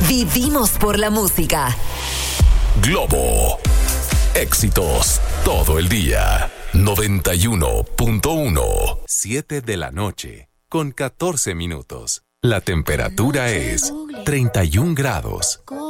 Vivimos por la música. Globo. Éxitos todo el día. 91.1. 7 de la noche, con 14 minutos. La temperatura es 31 grados.